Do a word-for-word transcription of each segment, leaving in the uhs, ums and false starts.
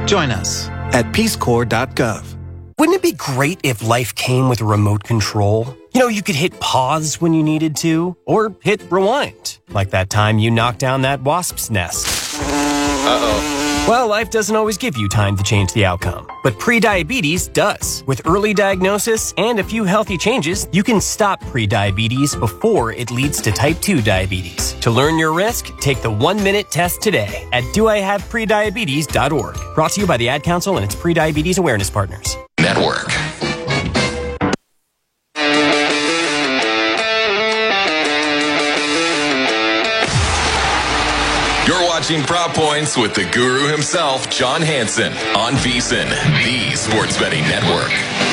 Join us at peace corps dot gov. Wouldn't it be great if life came with a remote control? You know, you could hit pause when you needed to, or hit rewind, like that time you knocked down that wasp's nest. Uh-oh. Well, life doesn't always give you time to change the outcome, but prediabetes does. With early diagnosis and a few healthy changes, you can stop prediabetes before it leads to type two diabetes. To learn your risk, take the one-minute test today at do I have prediabetes dot org. Brought to you by the Ad Council and its prediabetes awareness partners. Network. You're watching Prop Points with the guru himself, John Hansen, on VSiN, the Sports Betting Network.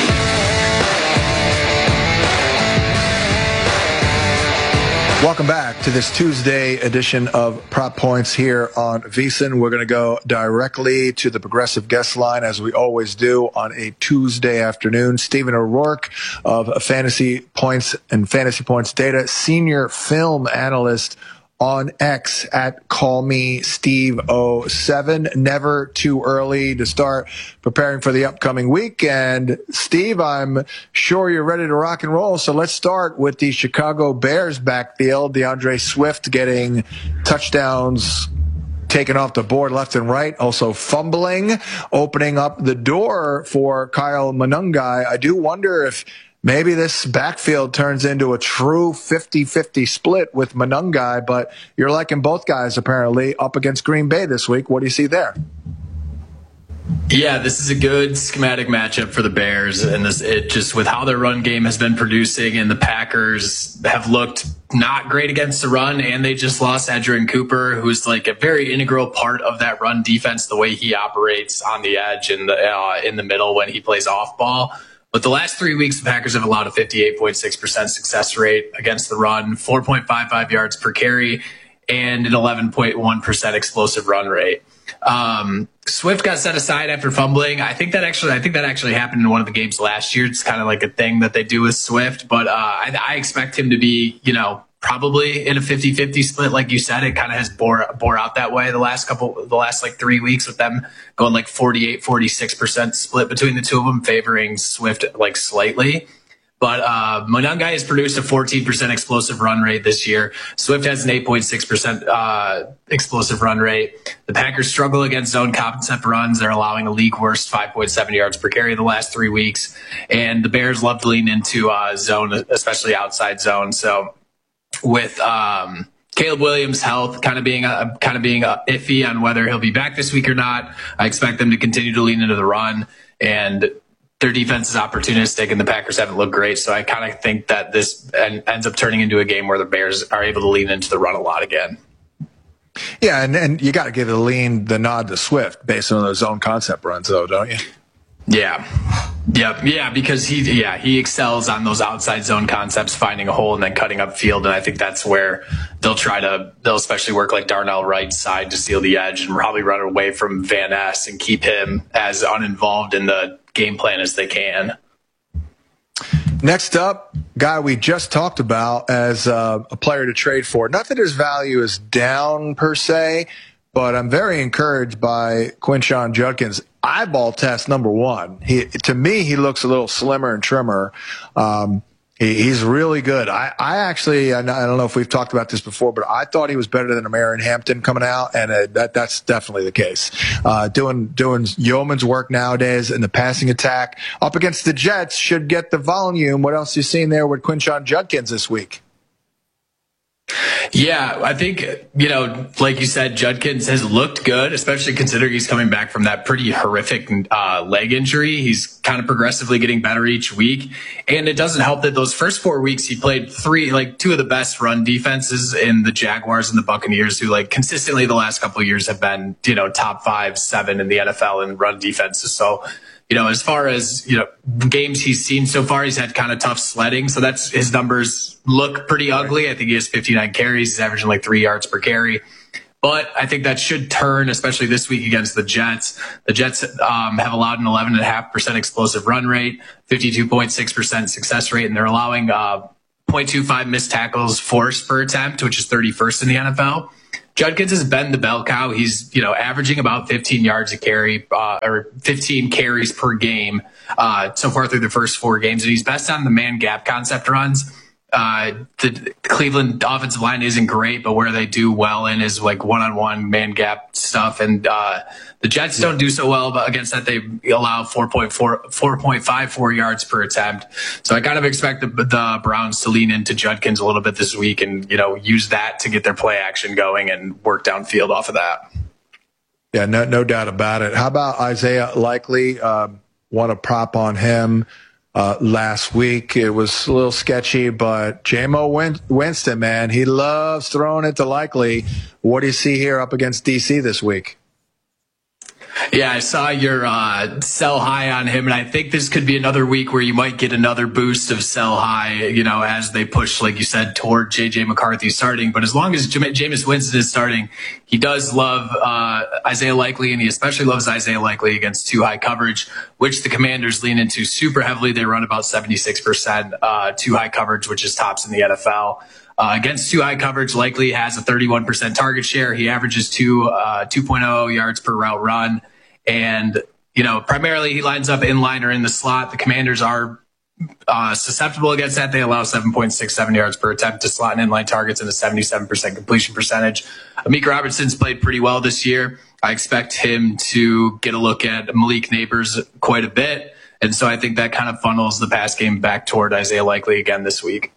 Welcome back to this Tuesday edition of Prop Points here on VSiN. We're going to go directly to the Progressive guest line, as we always do on a Tuesday afternoon. Stephen O'Rourke of Fantasy Points and Fantasy Points Data, senior film analyst on X at Call Me Steve oh seven. Never too early to start preparing for the upcoming week. And Steve, I'm sure you're ready to rock and roll. So let's start with the Chicago Bears backfield. DeAndre Swift getting touchdowns taken off the board left and right, also fumbling, opening up the door for Kyle Monangai. I do wonder if maybe this backfield turns into a true fifty-fifty split with Monangai, but you're liking both guys apparently up against Green Bay this week. What do you see there? Yeah, this is a good schematic matchup for the Bears, and this it just with how their run game has been producing, and the Packers have looked not great against the run, and they just lost Edgerrin Cooper, who's like a very integral part of that run defense, the way he operates on the edge and the uh, in the middle when he plays off ball. But the last three weeks, the Packers have allowed a fifty-eight point six percent success rate against the run, four point five five yards per carry, and an eleven point one percent explosive run rate. Um, Swift got set aside after fumbling. I think that actually, I think that actually happened in one of the games last year. It's kind of like a thing that they do with Swift, but uh, I, I expect him to be, you know, probably in a fifty-fifty split. Like you said, it kind of has bore, bore out that way the last couple, the last like three weeks with them going like forty-eight, forty-six percent split between the two of them, favoring Swift like slightly. But uh, Monangai has produced a fourteen percent explosive run rate this year. Swift has an eight point six percent uh, explosive run rate. The Packers struggle against zone concept runs. They're allowing a league worst five point seven yards per carry the last three weeks. And the Bears love to lean into uh, zone, especially outside zone. So with um, Caleb Williams' health kind of being uh, kind of being uh, iffy on whether he'll be back this week or not, I expect them to continue to lean into the run, and their defense is opportunistic, and the Packers haven't looked great. So I kind of think that this ends up turning into a game where the Bears are able to lean into the run a lot again. Yeah, and, and you got to give the lean, the nod to Swift based on those zone concept runs, though, don't you? Yeah. Yep. Yeah, because he yeah, he excels on those outside zone concepts, finding a hole and then cutting up field. And I think that's where they'll try to, they'll especially work like Darnell Wright's side to steal the edge and probably run away from Van Ness and keep him as uninvolved in the game plan as they can. Next up, guy we just talked about as uh, a player to trade for. Not that his value is down per se, but I'm very encouraged by Quinshon Judkins. Eyeball test number one. He, to me, he looks a little slimmer and trimmer. Um, he, he's really good. I, I actually, I don't know if we've talked about this before, but I thought he was better than Aaron Hampton coming out, and uh, that that's definitely the case. Uh, doing doing yeoman's work nowadays in the passing attack up against the Jets should get the volume. What else you seen there with Quinshon Judkins this week? Yeah, I think, you know, like you said, Judkins has looked good, especially considering he's coming back from that pretty horrific uh, leg injury. He's kind of progressively getting better each week. And it doesn't help that those first four weeks he played three, like two of the best run defenses in the Jaguars and the Buccaneers, who like consistently the last couple of years have been, you know, top five, seven in the N F L in run defenses. So, you know, as far as, you know, games he's seen so far, he's had kind of tough sledding. So that's, his numbers look pretty ugly. I think he has fifty-nine carries. He's averaging like three yards per carry. But I think that should turn, especially this week against the Jets. The Jets um, have allowed an eleven point five percent explosive run rate, fifty-two point six percent success rate, and they're allowing uh, zero point two five missed tackles forced per attempt, which is thirty-first in the N F L. Judkins has been the bell cow. He's, you know, averaging about fifteen yards a carry, uh, or fifteen carries per game, uh, so far through the first four games. And he's best on the man gap concept runs. Uh, the Cleveland offensive line isn't great, but where they do well in is like one-on-one man gap stuff. And, uh, the Jets don't do so well against that. They allow four point four, four point five four yards per attempt. So I kind of expect the, the Browns to lean into Judkins a little bit this week and, you know, use that to get their play action going and work downfield off of that. Yeah, no, no doubt about it. How about Isaiah Likely? Uh, want to prop on him? Uh, last week, it was a little sketchy, but J-Mo Win- Winston, man, he loves throwing it to Likely. What do you see here up against D C this week? Yeah, I saw your uh, sell high on him, and I think this could be another week where you might get another boost of sell high, you know, as they push, like you said, toward J J McCarthy starting. But as long as J- Jameis Winston is starting, he does love uh, Isaiah Likely, and he especially loves Isaiah Likely against too high coverage, which the Commanders lean into super heavily. They run about seventy-six percent uh, too high coverage, which is tops in the N F L. Uh, against too high coverage, Likely has a thirty-one percent target share. He averages two, uh, two point oh yards per route run. And, you know, primarily he lines up in line or in the slot. The Commanders are uh, susceptible against that. They allow seven point six seven yards per attempt to slot and inline targets and a seventy-seven percent completion percentage. Amik Robertson's played pretty well this year. I expect him to get a look at Malik Neighbors quite a bit. And so I think that kind of funnels the pass game back toward Isaiah Likely again this week.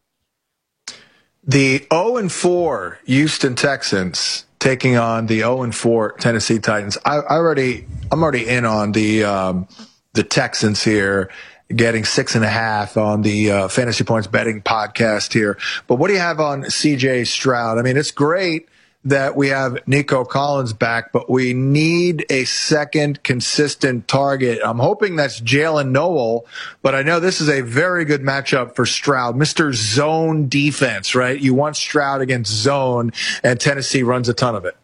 The oh and four Houston Texans taking on the oh and four Tennessee Titans. I, I already, I'm already in on the um, the Texans here, getting six and a half on the uh, Fantasy Points betting podcast here. But what do you have on C J Stroud? I mean, it's great that we have Nico Collins back, but we need a second consistent target. I'm hoping that's Jalen Noel, but I know this is a very good matchup for Stroud. Mister Zone defense, right? You want Stroud against zone, and Tennessee runs a ton of it.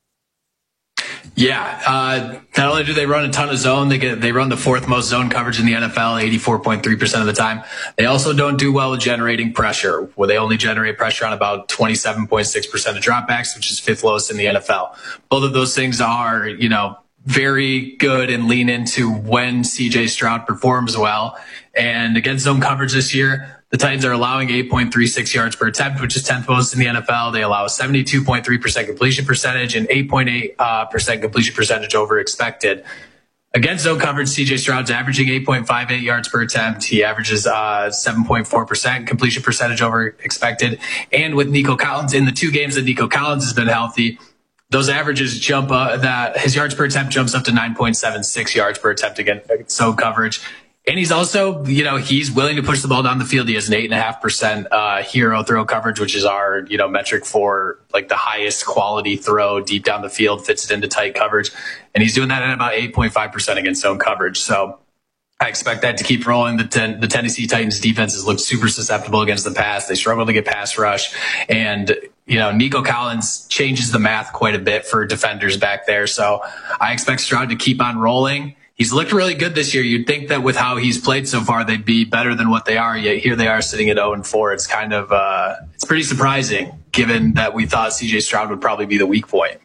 Yeah, uh, not only do they run a ton of zone, they get they run the fourth most zone coverage in the N F L, eighty-four point three percent of the time. They also don't do well with generating pressure, where they only generate pressure on about twenty-seven point six percent of dropbacks, which is fifth lowest in the N F L. Both of those things are, you know, very good and lean into when C J Stroud performs well. And against zone coverage this year, the Titans are allowing eight point three six yards per attempt, which is tenth most in the N F L. They allow a seventy-two point three percent completion percentage and eight point eight percent completion percentage over expected. Against zone coverage, C J Stroud's averaging eight point five eight yards per attempt. He averages uh, seven point four percent completion percentage over expected. And with Nico Collins, in the two games that Nico Collins has been healthy, those averages jump uh, that his yards per attempt jumps up to nine point seven six yards per attempt against zone coverage. And he's also, you know, he's willing to push the ball down the field. He has an eight and a half percent uh, hero throw coverage, which is our, you know, metric for like the highest quality throw deep down the field, fits it into tight coverage. And he's doing that at about eight point five percent against zone coverage. So I expect that to keep rolling. The, ten, the Tennessee Titans defenses look super susceptible against the pass. They struggle to get pass rush. And, you know, Nico Collins changes the math quite a bit for defenders back there. So I expect Stroud to keep on rolling. He's looked really good this year. You'd think that with how he's played so far, they'd be better than what they are. Yet here they are sitting at oh and four. It's kind of, uh, it's pretty surprising given that we thought C J Stroud would probably be the weak point.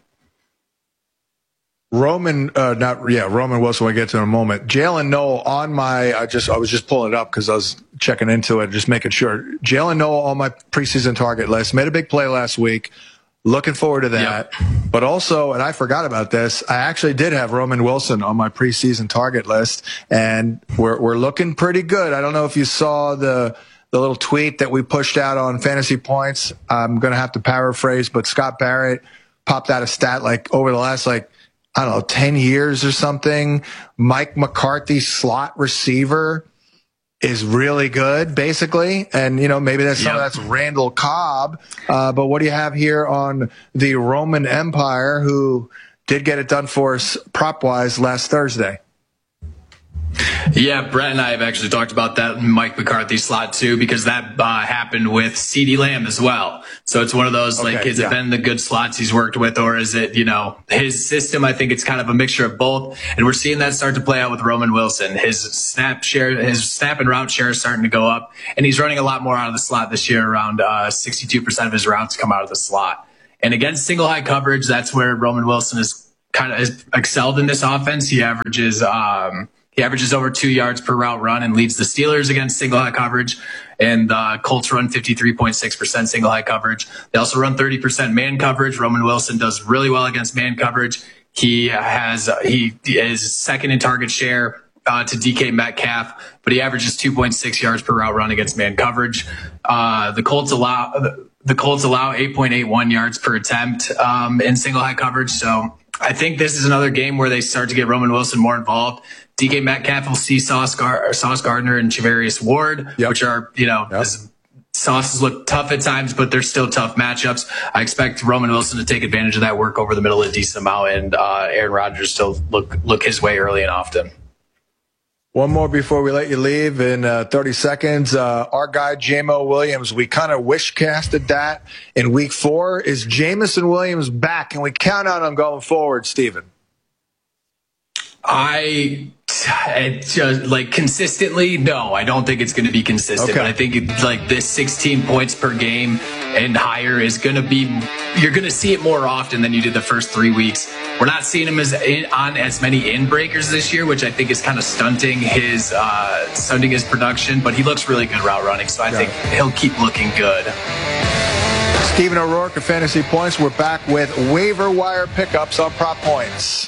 Roman, uh, not, yeah, Roman Wilson, we'll get to in a moment. Jalen Noel on my, I just, I was just pulling it up because I was checking into it, just making sure. Jalen Noel on my preseason target list, made a big play last week. Looking forward to that. Yep. But also, and I forgot about this, I actually did have Roman Wilson on my preseason target list, and we're we're looking pretty good. I don't know if you saw the the little tweet that we pushed out on Fantasy Points. I'm going to have to paraphrase, but Scott Barrett popped out a stat like over the last, like, I don't know, ten years or something. Mike McCarthy, slot receiver, is really good, basically. And, you know, maybe that's some yep. of that's Randall Cobb. Uh, but what do you have here on the Roman Empire, who did get it done for us prop-wise last Thursday? Yeah, Brett and I have actually talked about that Mike McCarthy slot too, because that uh, happened with CeeDee Lamb as well. So it's one of those, okay, like, has yeah. it been the good slots he's worked with, or is it, you know, his system? I think it's kind of a mixture of both. And we're seeing that start to play out with Roman Wilson. His snap share, his snap and route share is starting to go up, and he's running a lot more out of the slot this year. Around uh, sixty-two percent of his routes come out of the slot. And against single high coverage, that's where Roman Wilson is kind of has excelled in this offense. He averages um, he averages over two yards per route run and leads the Steelers against single high coverage. And uh, Colts run fifty-three point six percent single high coverage. They also run thirty percent man coverage. Roman Wilson does really well against man coverage. He has uh, he is second in target share uh, to D K Metcalf, but he averages two point six yards per route run against man coverage. Uh, the Colts allow the Colts allow eight point eight one yards per attempt um, in single high coverage. So I think this is another game where they start to get Roman Wilson more involved. D K Metcalf will see Sauce, Gar- Sauce Gardner and Charvarius Ward, yep. which are, you know, yep. Sauces look tough at times, but they're still tough matchups. I expect Roman Wilson to take advantage of that work over the middle a decent amount, and uh, Aaron Rodgers to look look his way early and often. One more before we let you leave in uh, thirty seconds. Uh, our guy, Jamo Williams, we kind of wish-casted that in week four. Is Jameson Williams back? Can we count on him going forward, Steven? I just like consistently, no, I don't think it's going to be consistent, okay. But I think it, like this sixteen points per game and higher is going to be, you're going to see it more often than you did the first three weeks. We're not seeing him as in, on as many in breakers this year, which I think is kind of stunting his, uh, stunting his production, but he looks really good route running. So I Got think it. he'll keep looking good. Stephen O'Rourke of Fantasy Points. We're back with waiver wire pickups on Prop Points.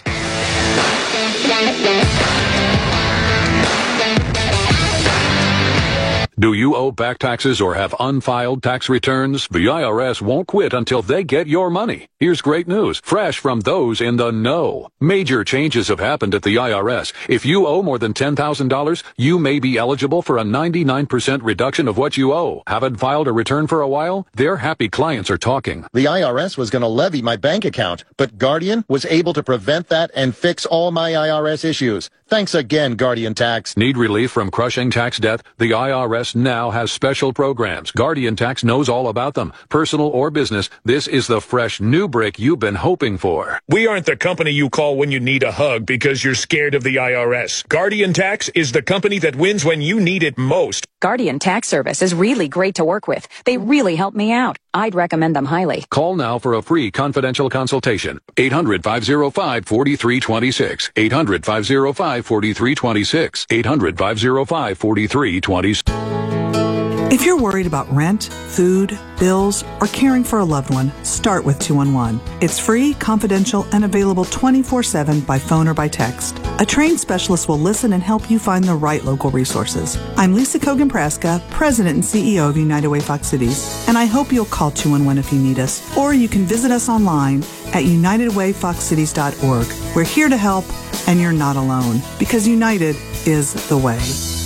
Do you owe back taxes or have unfiled tax returns? The I R S won't quit until they get your money. Here's great news, fresh from those in the know. Major changes have happened at the I R S. If you owe more than ten thousand dollars, you may be eligible for a ninety-nine percent reduction of what you owe. Haven't filed a return for a while? Their happy clients are talking. The I R S was going to levy my bank account, but Guardian was able to prevent that and fix all my I R S issues. Thanks again, Guardian Tax. Need relief from crushing tax debt? The I R S now has special programs. Guardian Tax knows all about them. Personal or business, this is the fresh new brick you've been hoping for. We aren't the company you call when you need a hug because you're scared of the I R S. Guardian Tax is the company that wins when you need it most. Guardian Tax Service is really great to work with. They really help me out. I'd recommend them highly. Call now for a free confidential consultation. eight hundred, five oh five, four three two six. eight hundred, five oh five, four three two six. eight hundred, five oh five, four three two six. If you're worried about rent, food, bills, or caring for a loved one, start with two one one. It's free, confidential, and available twenty-four seven by phone or by text. A trained specialist will listen and help you find the right local resources. I'm Lisa Kogan-Praska, President and C E O of United Way Fox Cities, and I hope you'll call two one one if you need us, or you can visit us online at united way fox cities dot org. We're here to help, and you're not alone, because United is the way.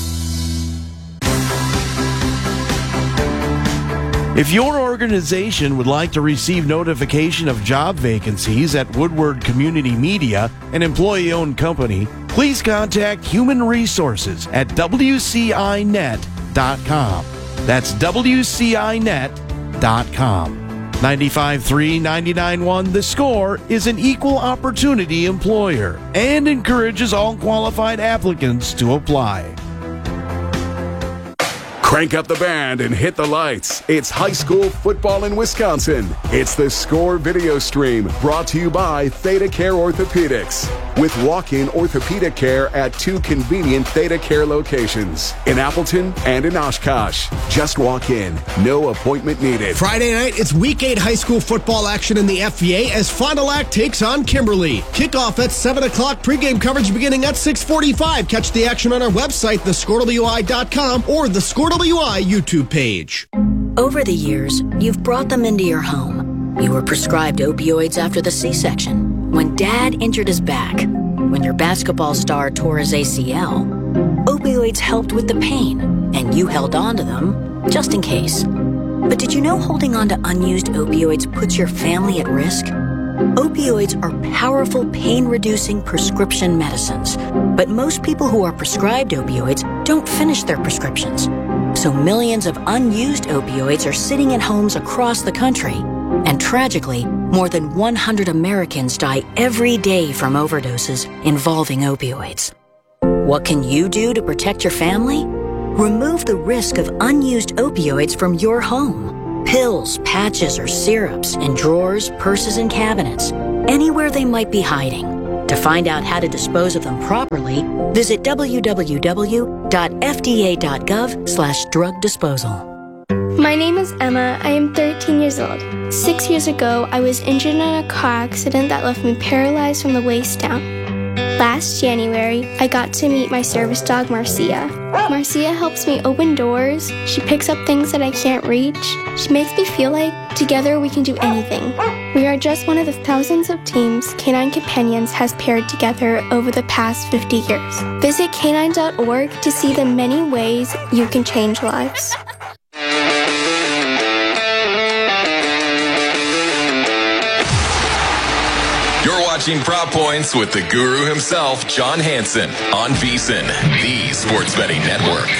If your organization would like to receive notification of job vacancies at Woodward Community Media, an employee-owned company, please contact Human Resources at w c i net dot com. That's w c i net dot com. ninety-five point three, ninety-nine point one The Score is an equal opportunity employer and encourages all qualified applicants to apply. Crank up the band and hit the lights. It's high school football in Wisconsin. It's the Score video stream brought to you by Theta Care Orthopedics. With walk-in orthopedic care at two convenient Theta Care locations in Appleton and in Oshkosh. Just walk in. No appointment needed. Friday night, it's week eight high school football action in the F V A as Fond du Lac takes on Kimberly. Kickoff at seven o'clock, pregame coverage beginning at six forty-five. Catch the action on our website, the score w i dot com or the Score W I YouTube page. Over the years, you've brought them into your home. You were prescribed opioids after the C-section, when Dad injured his back, when your basketball star tore his A C L. Opioids helped with the pain, and you held on to them just in case. But did you know holding on to unused opioids puts your family at risk? Opioids are powerful pain-reducing prescription medicines, but most people who are prescribed opioids don't finish their prescriptions. So millions of unused opioids are sitting in homes across the country. And tragically, more than one hundred Americans die every day from overdoses involving opioids. What can you do to protect your family? Remove the risk of unused opioids from your home. Pills, patches, or syrups in drawers, purses, and cabinets, anywhere they might be hiding. To find out how to dispose of them properly, visit w w w dot f d a dot gov slash drug disposal. My name is Emma. I am thirteen years old. Six years ago, I was injured in a car accident that left me paralyzed from the waist down. Last January, I got to meet my service dog, Marcia. Marcia helps me open doors. She picks up things that I can't reach. She makes me feel like together we can do anything. We are just one of the thousands of teams Canine Companions has paired together over the past fifty years. Visit canine dot org to see the many ways you can change lives. You're watching Prop Points with the guru himself, John Hansen, on VSiN, the Sports Betting Network.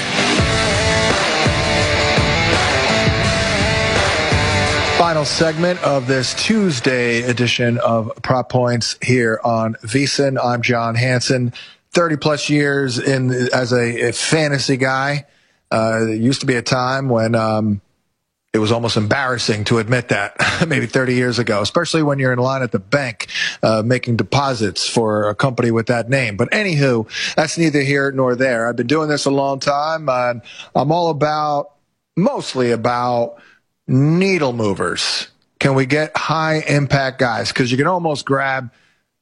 Final segment of this Tuesday edition of Prop Points here on VSiN. I'm John Hansen, thirty plus years in as a, a fantasy guy. Uh, there used to be a time when um, it was almost embarrassing to admit that, maybe thirty years ago, especially when you're in line at the bank uh, making deposits for a company with that name. But anywho, that's neither here nor there. I've been doing this a long time, and I'm all about, mostly about needle movers. Can we get high impact guys? Because you can almost grab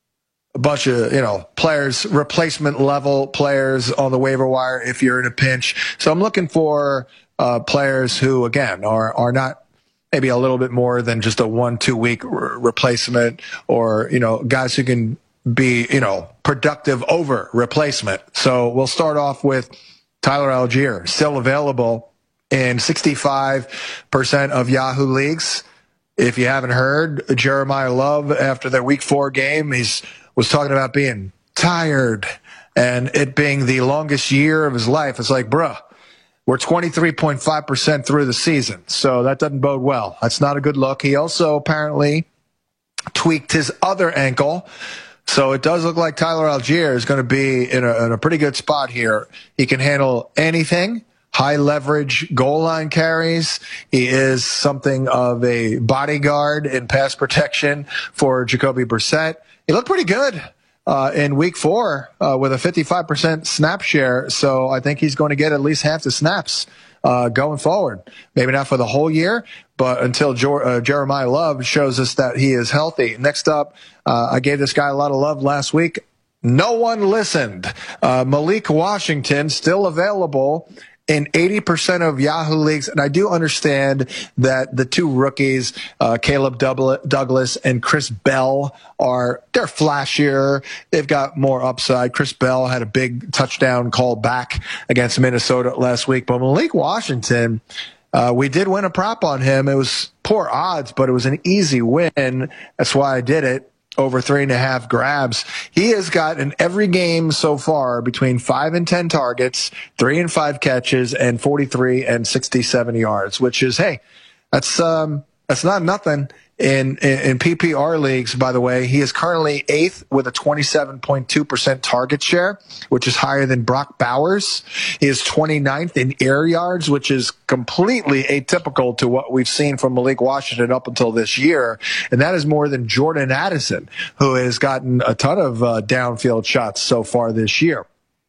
a bunch of, you know, players, replacement level players on the waiver wire if you're in a pinch. So I'm looking for uh, players who, again, are, are not maybe a little bit more than just a one, two week re- replacement, or, you know, guys who can be, you know, productive over replacement. So we'll start off with Tyler Algier, still available in sixty-five percent of Yahoo leagues. If you haven't heard, Jeremiah Love, after their week four game, he's was talking about being tired and it being the longest year of his life. It's like, bruh, we're twenty-three point five percent through the season, so that doesn't bode well. That's not a good look. He also apparently tweaked his other ankle, so it does look like Tyler Algier is going to be in a, in a pretty good spot here. He can handle anything. High leverage goal line carries. He is something of a bodyguard in pass protection for Jacoby Brissett. He looked pretty good uh, in week four uh, with a fifty-five percent snap share. So I think he's going to get at least half the snaps uh, going forward. Maybe not for the whole year, but until jo- uh, Jeremiah Love shows us that he is healthy. Next up, uh, I gave this guy a lot of love last week. No one listened. Uh, Malik Washington, still available in eighty percent of Yahoo leagues. And I do understand that the two rookies, uh, Caleb Douglas and Chris Bell, are, they're flashier. They've got more upside. Chris Bell had a big touchdown call back against Minnesota last week. But Malik Washington, uh, we did win a prop on him. It was poor odds, but it was an easy win. That's why I did it. Over three and a half grabs. He has got in every game so far between five and ten targets, three and five catches, and forty-three and sixty-seven yards, which is, hey, that's, um, that's not nothing. In, in, in P P R leagues, by the way, he is currently eighth with a twenty-seven point two percent target share, which is higher than Brock Bowers. He is twenty-ninth in air yards, which is completely atypical to what we've seen from Malik Washington up until this year. And that is more than Jordan Addison, who has gotten a ton of uh, downfield shots so far this year.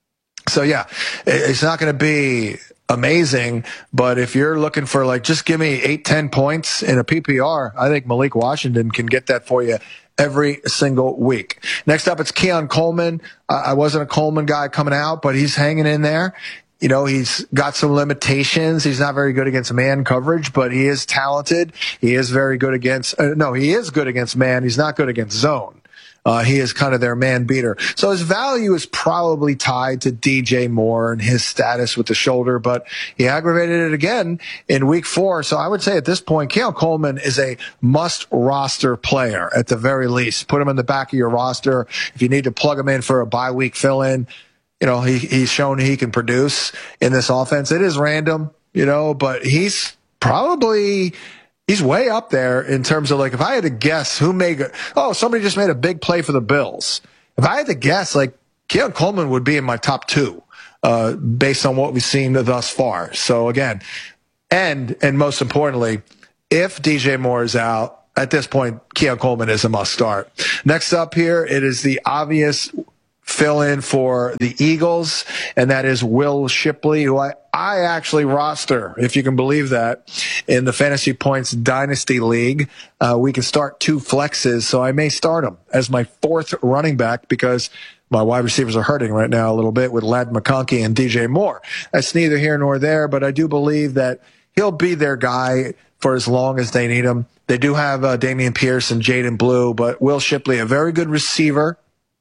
So, yeah, it's not going to be amazing, but if you're looking for, like, just give me eight, ten points in a P P R, I think Malik Washington can get that for you every single week. Next up, it's Keon Coleman. Uh, I wasn't a Coleman guy coming out, but he's hanging in there. You know, he's got some limitations. He's not very good against man coverage, but he is talented. He is very good against, uh, no, he is good against man. He's not good against zone. Uh, he is kind of their man beater. So his value is probably tied to D J Moore and his status with the shoulder, but he aggravated it again in week four. So I would say at this point, Keon Coleman is a must roster player at the very least. Put him in the back of your roster. If you need to plug him in for a bye week fill in, you know, he, he's shown he can produce in this offense. It is random, you know, but he's probably, he's way up there in terms of, like, if I had to guess who made, oh, somebody just made a big play for the Bills. If I had to guess, like, Keon Coleman would be in my top two, uh, based on what we've seen thus far. So again, and, and most importantly, if D J Moore is out, at this point, Keon Coleman is a must start. Next up here, it is the obvious fill-in for the Eagles, and that is Will Shipley, who I, I actually roster, if you can believe that, in the Fantasy Points Dynasty League. Uh, we can start two flexes, so I may start him as my fourth running back because my wide receivers are hurting right now a little bit with Ladd McConkey and D J Moore. That's neither here nor there, but I do believe that he'll be their guy for as long as they need him. They do have uh, Damian Pierce and Jaden Blue, but Will Shipley, a very good receiver,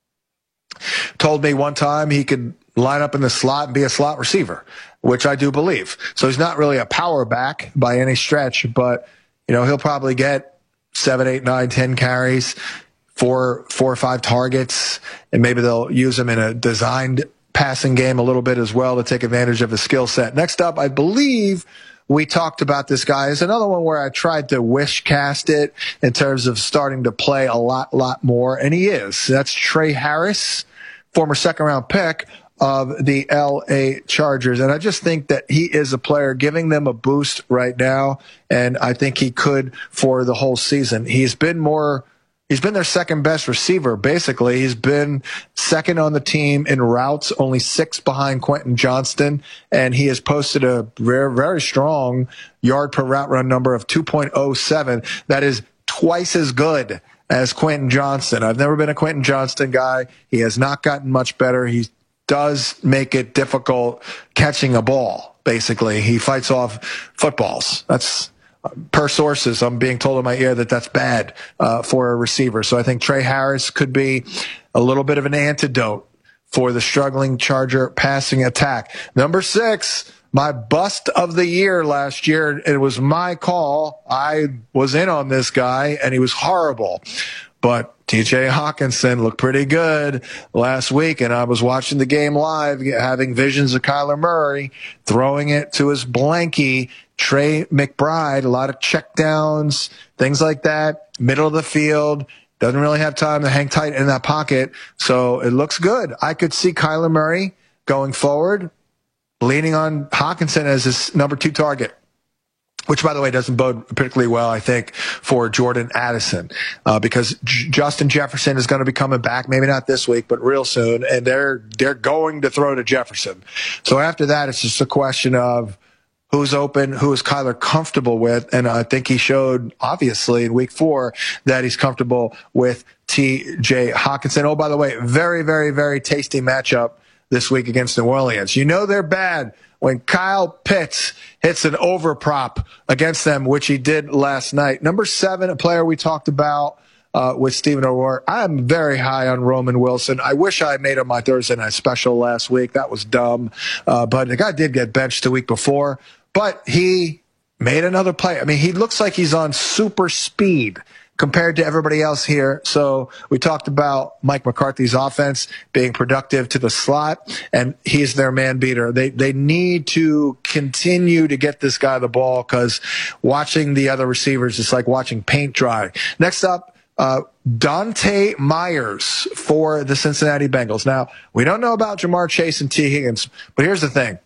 told me one time he could line up in the slot and be a slot receiver, which I do believe. So he's not really a power back by any stretch, but you know he'll probably get seven, eight, nine, ten carries, four, four or five targets, and maybe they'll use him in a designed passing game a little bit as well to take advantage of his skill set. Next up, I believe we talked about this guy. Is another one where I tried to wish cast it in terms of starting to play a lot, lot more, and he is. That's Trey Harris, former second-round pick of the L A Chargers. And I just think that he is a player giving them a boost right now, and I think he could for the whole season. He's been more He's been their second-best receiver, basically. He's been second on the team in routes, only six behind Quentin Johnston, and he has posted a very, very strong yard per route run number of two point oh seven. That is twice as good as Quentin Johnston. I've never been a Quentin Johnston guy. He has not gotten much better. He does make it difficult catching a ball, basically. He fights off footballs. That's per sources, I'm being told in my ear that that's bad uh, for a receiver. So I think Trey Harris could be a little bit of an antidote for the struggling Charger passing attack. Number six, my bust of the year last year. It was my call. I was in on this guy, and he was horrible. But T J Hawkinson looked pretty good last week, and I was watching the game live, having visions of Kyler Murray throwing it to his blankie, Trey McBride, a lot of checkdowns, things like that, middle of the field, doesn't really have time to hang tight in that pocket, so it looks good. I could see Kyler Murray going forward, leaning on Hawkinson as his number two target, which, by the way, doesn't bode particularly well, I think, for Jordan Addison, uh, because J- Justin Jefferson is going to be coming back, maybe not this week, but real soon, and they're they're going to throw to Jefferson. So after that, it's just a question of who's open, who is Kyler comfortable with, and I think he showed, obviously, in week four that he's comfortable with T J Hawkinson. Oh, by the way, very, very, very tasty matchup this week against New Orleans. You know they're bad when Kyle Pitts hits an over prop against them, which he did last night. Number seven, a player we talked about uh, with Stephen O'Rourke. I'm very high on Roman Wilson. I wish I made him my Thursday night special last week. That was dumb. Uh, but the guy did get benched the week before. But he made another play. I mean, he looks like he's on super speed compared to everybody else here. So we talked about Mike McCarthy's offense being productive to the slot, and he's their man beater. They they need to continue to get this guy the ball, because watching the other receivers is like watching paint dry. Next up, uh, Dante Myers for the Cincinnati Bengals. Now, we don't know about Jamar Chase and T. Higgins, but here's the thing.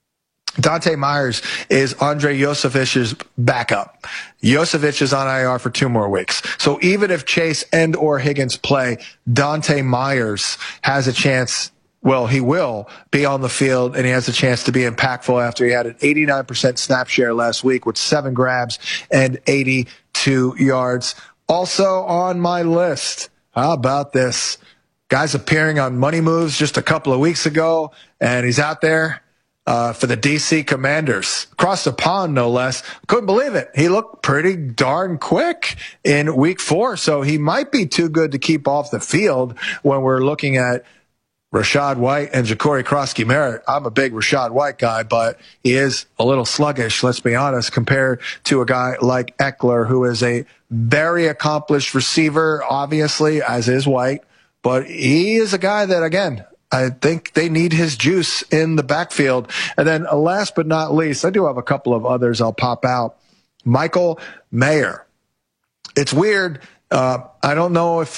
Dante Myers is Andre Yosevich's backup. Yosevich is on I R for two more weeks. So even if Chase and or Higgins play, Dante Myers has a chance, well, he will be on the field, and he has a chance to be impactful after he had an eighty-nine percent snap share last week with seven grabs and eighty-two yards. Also on my list, how about this? Guy's appearing on Money Moves just a couple of weeks ago, and he's out there Uh, for the D C Commanders. Across the pond, no less. Couldn't believe it. He looked pretty darn quick in week four, so he might be too good to keep off the field when we're looking at Rachaad White and Ja'Cory Krosky-Merritt. I'm a big Rachaad White guy, but he is a little sluggish, let's be honest, compared to a guy like Eckler, who is a very accomplished receiver, obviously, as is White, but he is a guy that, again, I think they need his juice in the backfield. And then uh, last but not least, I do have a couple of others I'll pop out. Michael Mayer. It's weird. Uh, I don't know if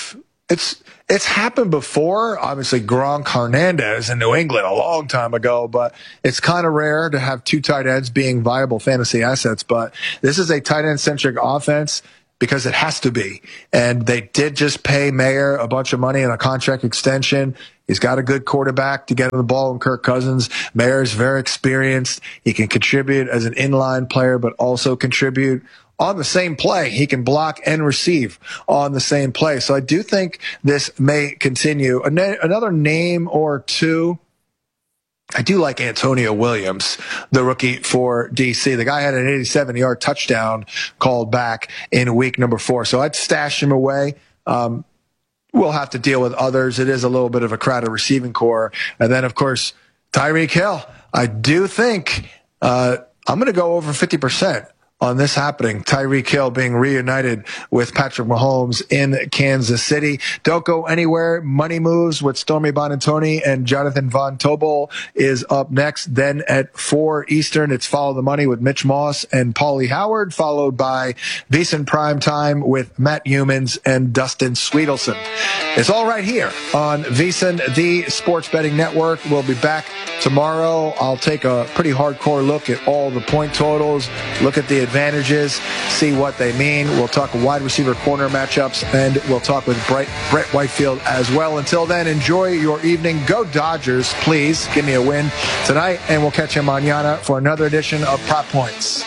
it's it's happened before. Obviously, Gronk, Hernandez in New England a long time ago, but it's kind of rare to have two tight ends being viable fantasy assets. But this is a tight end centric offense because it has to be. And they did just pay Mayer a bunch of money in a contract extension. He's got a good quarterback to get him the ball in Kirk Cousins. Mayer is very experienced. He can contribute as an inline player, but also contribute on the same play. He can block and receive on the same play. So I do think this may continue. Another name or two, I do like Antonio Williams, the rookie for D C. The guy had an eighty-seven-yard touchdown called back in week number four. So I'd stash him away. Um, we'll have to deal with others. It is a little bit of a crowded receiving core. And then, of course, Tyreek Hill. I do think uh, I'm going to go over fifty percent on this happening. Tyreek Hill being reunited with Patrick Mahomes in Kansas City. Don't go anywhere. Money Moves with Stormy Buonantony and Jonathan Von Tobel is up next. Then at four Eastern, it's Follow the Money with Mitch Moss and Paulie Howard, followed by VSiN Primetime with Matt Humans and Dustin Sweetelson. It's all right here on VSiN, the Sports Betting Network. We'll be back tomorrow. I'll take a pretty hardcore look at all the point totals, look at the advantages, see what they mean. We'll talk wide receiver corner matchups, and we'll talk with Brett, Brett Whitefield as well. Until then, enjoy your evening. Go Dodgers, please. Give me a win tonight, and we'll catch you mañana for another edition of Prop Points.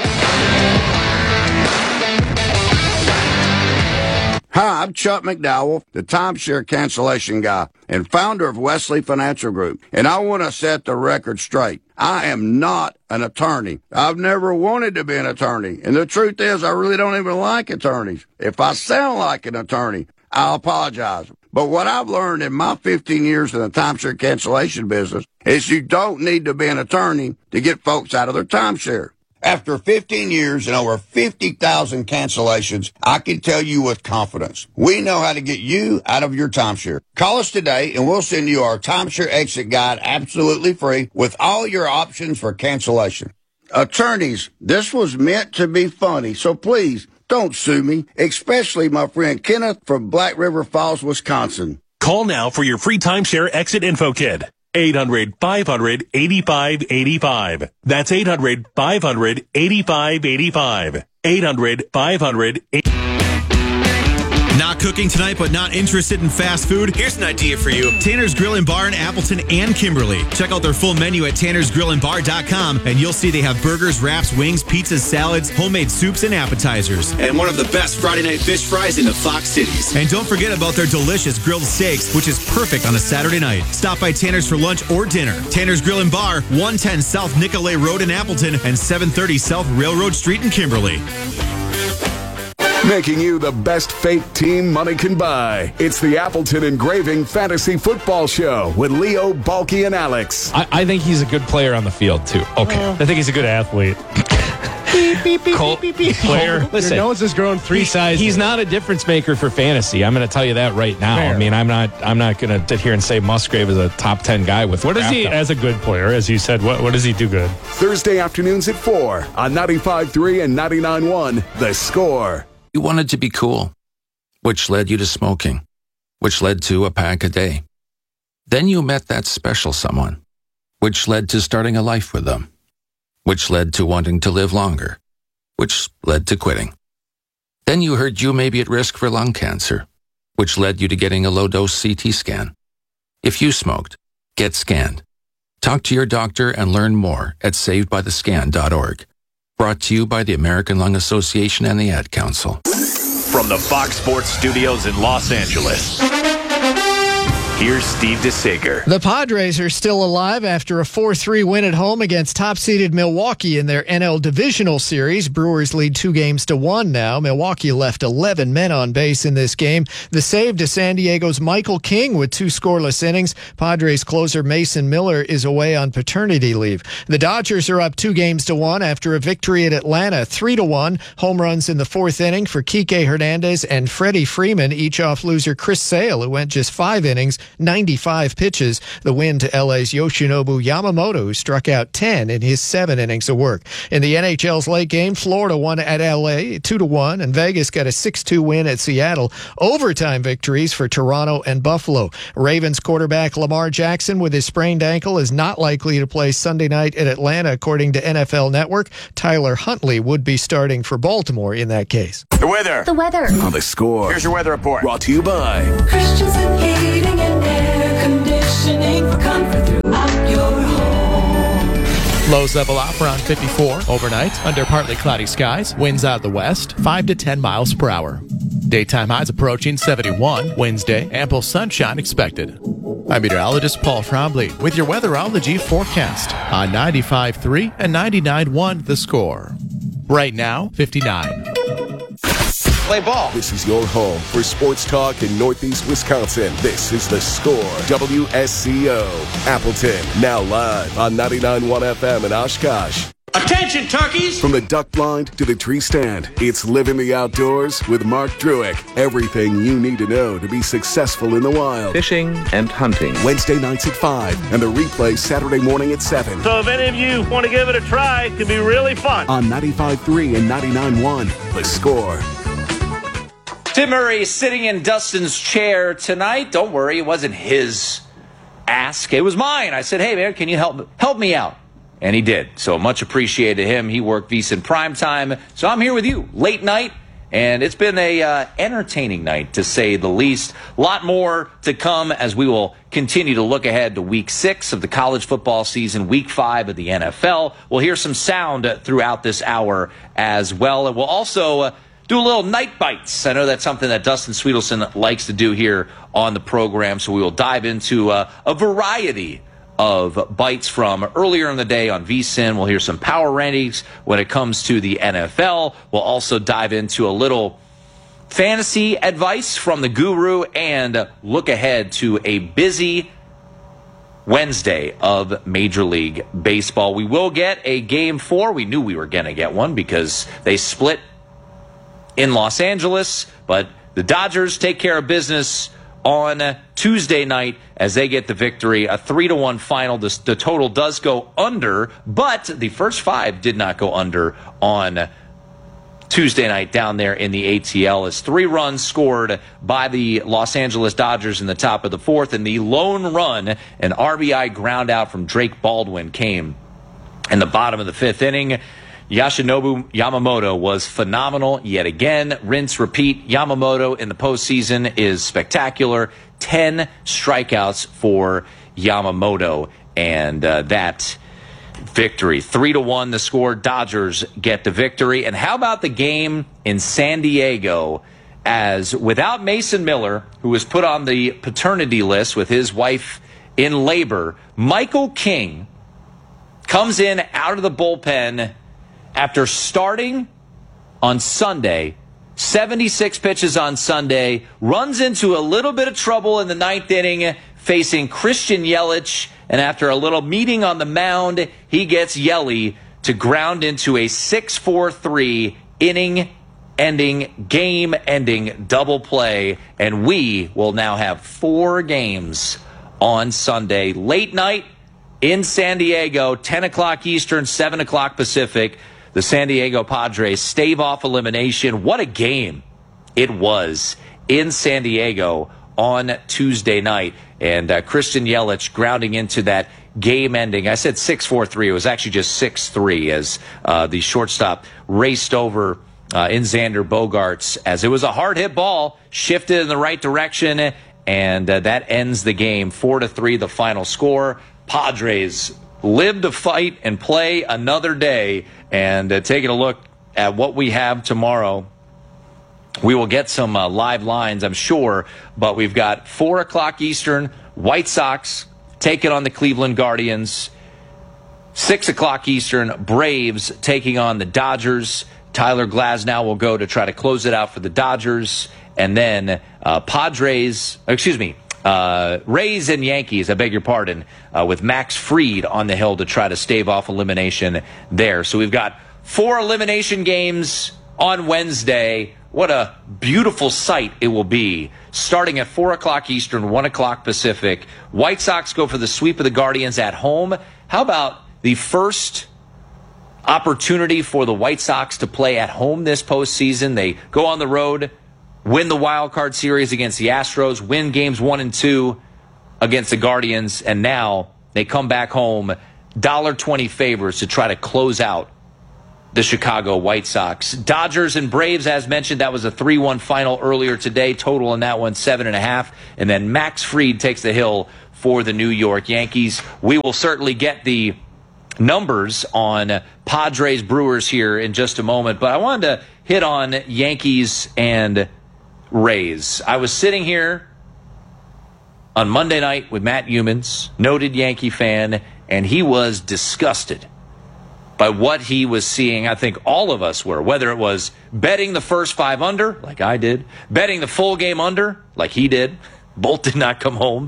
Hi, I'm Chuck McDowell, the timeshare cancellation guy and founder of Wesley Financial Group, and I want to set the record straight. I am not an attorney. I've never wanted to be an attorney, and the truth is I really don't even like attorneys. If I sound like an attorney, I'll apologize. But what I've learned in my fifteen years in the timeshare cancellation business is you don't need to be an attorney to get folks out of their timeshare. After fifteen years and over fifty thousand cancellations, I can tell you with confidence, we know how to get you out of your timeshare. Call us today and we'll send you our timeshare exit guide absolutely free with all your options for cancellation. Attorneys, this was meant to be funny, so please don't sue me, especially my friend Kenneth from Black River Falls, Wisconsin. Call now for your free timeshare exit info kit. eight hundred, five hundred, eighty-five eighty-five. That's eight hundred, five hundred, eighty-five eighty-five. eight hundred, five hundred, eighty-five. Not cooking tonight, but not interested in fast food? Here's an idea for you. Tanner's Grill and Bar in Appleton and Kimberly. Check out their full menu at tanners grill and bar dot com, and you'll see they have burgers, wraps, wings, pizzas, salads, homemade soups, and appetizers. And one of the best Friday night fish fries in the Fox Cities. And don't forget about their delicious grilled steaks, which is perfect on a Saturday night. Stop by Tanner's for lunch or dinner. Tanner's Grill and Bar, one ten South Nicolay Road in Appleton and seven thirty South Railroad Street in Kimberly. Making you the best fake team money can buy. It's the Appleton Engraving Fantasy Football Show with Leo, Balky, and Alex. I, I think he's a good player on the field, too. Okay. Uh, I think he's a good athlete. Beep, beep, beep, Colt, beep, beep, beep. player. Listen, your nose has grown three he, sizes. He's not a difference maker for fantasy. I'm going to tell you that right now. Fair. I mean, I'm not. I'm not going to sit here and say Musgrave is a top ten guy with. What does he, up. as a good player, as you said? What What does he do good? Thursday afternoons at four on ninety-five point three and ninety-nine point one. The Score. You wanted to be cool, which led you to smoking, which led to a pack a day. Then you met that special someone, which led to starting a life with them, which led to wanting to live longer, which led to quitting. Then you heard you may be at risk for lung cancer, which led you to getting a low-dose C T scan. If you smoked, get scanned. Talk to your doctor and learn more at saved by the scan dot org. Brought to you by the American Lung Association and the Ad Council. From the Fox Sports Studios in Los Angeles, here's Steve DeSager. The Padres are still alive after a four three win at home against top-seeded Milwaukee in their N L Divisional Series. Brewers lead two games to one now. Milwaukee left eleven men on base in this game. The save to San Diego's Michael King with two scoreless innings. Padres closer Mason Miller is away on paternity leave. The Dodgers are up two games to one after a victory at Atlanta, three to one. Home runs in the fourth inning for Kike Hernandez and Freddie Freeman, each off loser Chris Sale, who went just five innings ninety-five pitches. The win to L A's Yoshinobu Yamamoto, who struck out ten in his seven innings of work. In the N H L's late game, Florida won at L A two to one, and Vegas got a six two win at Seattle. Overtime victories for Toronto and Buffalo. Ravens quarterback Lamar Jackson, with his sprained ankle, is not likely to play Sunday night at Atlanta, according to N F L Network. Tyler Huntley would be starting for Baltimore in that case. The weather. The weather. On The Score. Here's your weather report. Brought to you by Christensen Heating and Air Conditioning for comfort throughout your home. Lows level out around fifty-four overnight under partly cloudy skies. Winds out of the west, five to ten miles per hour. Daytime highs approaching seventy-one. Wednesday, ample sunshine expected. I'm meteorologist Paul Trombley with your weatherology forecast on ninety-five point three and ninety-nine point one The Score. Right now, fifty-nine. Play ball. This is your home for sports talk in Northeast Wisconsin. This is The Score, W S C O. Appleton, now live on ninety-nine point one F M in Oshkosh. Attention, turkeys! From the duck blind to the tree stand, it's Live in the Outdoors with Mark Druick. Everything you need to know to be successful in the wild. Fishing and hunting. Wednesday nights at five and the replay Saturday morning at seven. So if any of you want to give it a try, it can be really fun. On ninety-five point three and ninety-nine point one, The Score. Tim Murray sitting in Dustin's chair tonight. Don't worry, it wasn't his ask. It was mine. I said, hey, man, can you help help me out? And he did. So much appreciated him. He worked VSiN Primetime. So I'm here with you late night. And it's been a uh, entertaining night, to say the least. A lot more to come as we will continue to look ahead to week six of the college football season, week five of the N F L. We'll hear some sound throughout this hour as well. And we'll also uh, do a little night bites. I know that's something that Dustin Sweetelson likes to do here on the program. So we will dive into uh, a variety of bites from earlier in the day on VSiN. We'll hear some power rankings when it comes to the N F L. We'll also dive into a little fantasy advice from the guru and look ahead to a busy Wednesday of Major League Baseball. We will get a game four. We knew we were going to get one because they split in Los Angeles, but the Dodgers take care of business on Tuesday night as they get the victory, a three to one final. The, the total does go under, but the first five did not go under on Tuesday night down there in the A T L, as three runs scored by the Los Angeles Dodgers in the top of the fourth, and the lone run, an R B I ground out from Drake Baldwin, came in the bottom of the fifth inning. Yoshinobu Yamamoto was phenomenal yet again. Rinse, repeat. Yamamoto in the postseason is spectacular. Ten strikeouts for Yamamoto, and uh, that victory. Three to one the score. Dodgers get the victory. And how about the game in San Diego, as without Mason Miller, who was put on the paternity list with his wife in labor, Michael King comes in out of the bullpen after starting on Sunday, seventy-six pitches on Sunday, runs into a little bit of trouble in the ninth inning facing Christian Yelich, and after a little meeting on the mound, he gets Yelly to ground into a six four three inning-ending, game-ending double play, and we will now have four games on Sunday. Late night in San Diego, ten o'clock Eastern, seven o'clock Pacific. The San Diego Padres stave off elimination. What a game it was in San Diego on Tuesday night. And uh, Christian Yelich grounding into that game ending. I said six four three. It was actually just six three as uh, the shortstop raced over uh, in Xander Bogaerts, as it was a hard hit ball, shifted in the right direction, and uh, that ends the game. four to three the final score. Padres live to fight and play another day. And uh, taking a look at what we have tomorrow, we will get some uh, live lines, I'm sure, but we've got four o'clock Eastern, White Sox taking on the Cleveland Guardians. six o'clock Eastern, Braves taking on the Dodgers. Tyler Glasnow will go to try to close it out for the Dodgers. And then uh, Padres, excuse me, Uh, Rays and Yankees, I beg your pardon, uh, with Max Fried on the hill to try to stave off elimination there. So we've got four elimination games on Wednesday, what a beautiful sight it will be. Starting at four o'clock Eastern, one o'clock Pacific. White Sox go for the sweep of the Guardians at home. How about the first opportunity for the White Sox to play at home this postseason? They go on the road, win the wild card series against the Astros, win games one and two against the Guardians, and now they come back home, one dollar twenty favorites to try to close out the Chicago White Sox. Dodgers and Braves, as mentioned, that was a three one final earlier today. Total in that one, seven and a half. And then Max Fried takes the hill for the New York Yankees. We will certainly get the numbers on Padres Brewers here in just a moment, but I wanted to hit on Yankees and Rays. I was sitting here on Monday night with Matt Humans, noted Yankee fan, and he was disgusted by what he was seeing. I think all of us were, whether it was betting the first five under, like I did, betting the full game under, like he did. Both did not come home.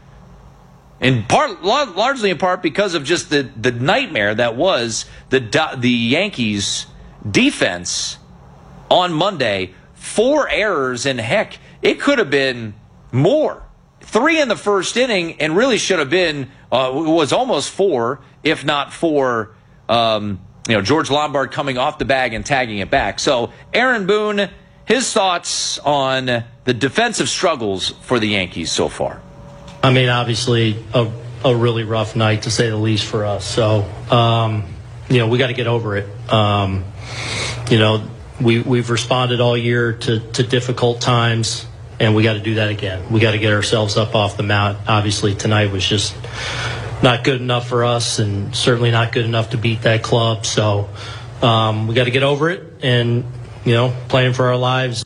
In part, largely in part because of just the, the nightmare that was the the Yankees defense on Monday. Four errors, and heck, it could have been more. Three in the first inning, and really should have been, uh, was almost four, if not four. Um, you know, George Lombard coming off the bag and tagging it back. So Aaron Boone, his thoughts on the defensive struggles for the Yankees so far. I mean, obviously a, a really rough night to say the least for us. So, um, you know, we got to get over it. Um, you know, we, we've responded all year to, to difficult times, and we got to do that again. We got to get ourselves up off the mat. Obviously tonight was just not good enough for us, and certainly not good enough to beat that club. So um, we got to get over it and, you know, playing for our lives.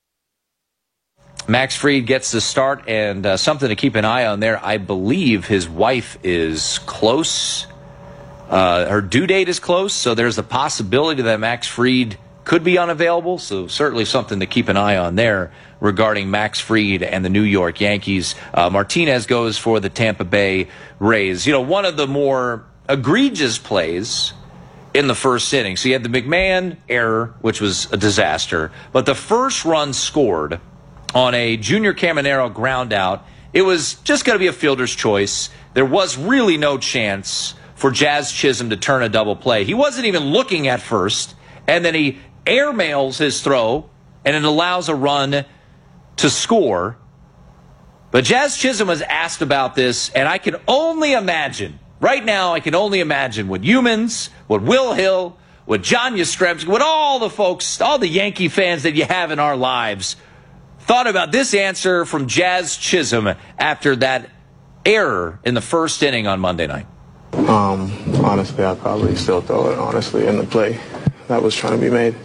Max Fried gets the start, and uh, something to keep an eye on there. I believe his wife is close. Uh, her due date is close, so there's a possibility that Max Fried could be unavailable. So certainly something to keep an eye on there regarding Max Fried and the New York Yankees. Uh, Martinez goes for the Tampa Bay Rays. You know, one of the more egregious plays in the first inning. So you had the McMahon error, which was a disaster. But the first run scored on a Junior Caminero ground out. It was just going to be a fielder's choice. There was really no chance for Jazz Chisholm to turn a double play. He wasn't even looking at first, and then he airmails his throw, and it allows a run to score. But Jazz Chisholm was asked about this, and I can only imagine, right now I can only imagine what Humans, what Will Hill, what John Yastrzemski, what all the folks, all the Yankee fans that you have in our lives thought about this answer from Jazz Chisholm after that error in the first inning on Monday night. Um, honestly, I'd probably still throw it, honestly, in the play that was trying to be made.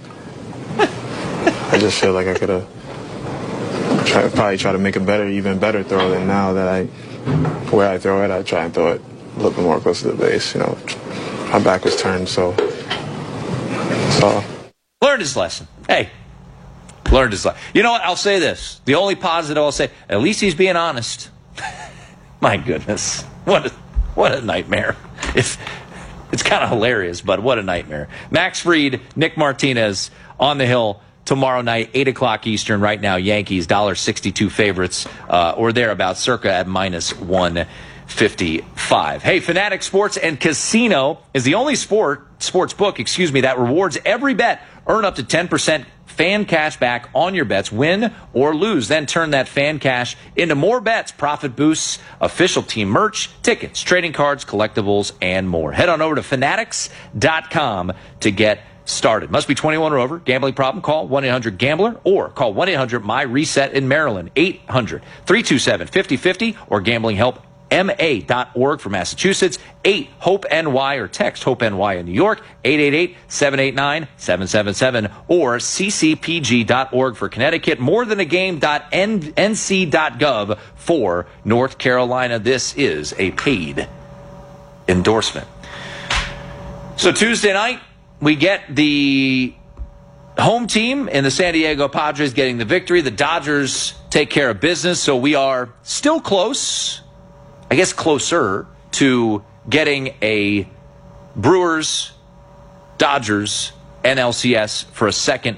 I just feel like I could have try, probably try to make a better, even better throw than now that I, where I throw it, I try and throw it a little bit more close to the base. You know, my back was turned, so that's all. Learned his lesson. Hey. Learned his lesson. You know what? I'll say this. The only positive I'll say, at least he's being honest. My goodness. What a, what a nightmare. It's, it's kind of hilarious, but what a nightmare. Max Fried, Nick Martinez on the hill tomorrow night, eight o'clock Eastern. Right now, Yankees, one dollar sixty-two favorites, uh, or thereabouts, circa at minus one fifty-five. Hey, Fanatic Sports and Casino is the only sport, sports book, excuse me, that rewards every bet. Earn up to ten percent fan cash back on your bets, win or lose. Then turn that fan cash into more bets, profit boosts, official team merch, tickets, trading cards, collectibles, and more. Head on over to fanatics dot com to get started. Must be twenty-one or over. Gambling problem? Call one eight hundred gambler or call one eight hundred my reset in Maryland, eight hundred three two seven five oh five oh, or gambling help M A dot org for Massachusetts, eight hope N Y, or text HOPE N Y in New York, eight eight eight, seven eight nine, seven seven seven, or C C P G dot org for Connecticut, more than a game dot N C dot gov for North Carolina. This is a paid endorsement. So Tuesday night, we get the home team in the San Diego Padres getting the victory. The Dodgers take care of business, so we are still close, I guess closer to getting a Brewers Dodgers N L C S for a second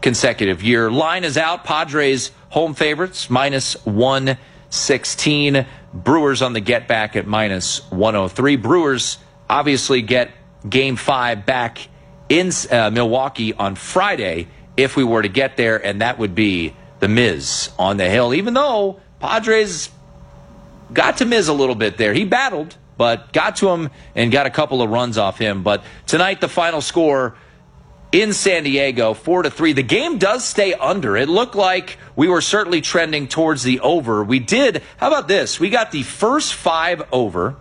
consecutive year. Line is out. Padres home favorites, minus one sixteen. Brewers on the get back at minus one oh three. Brewers obviously get game five back in uh, Milwaukee on Friday if we were to get there, and that would be the Miz on the hill. Even though Padres got to Miz a little bit there. He battled, but got to him and got a couple of runs off him. But tonight, the final score in San Diego, four to three. The game does stay under. It looked like we were certainly trending towards the over. We did. How about this? We got the first five over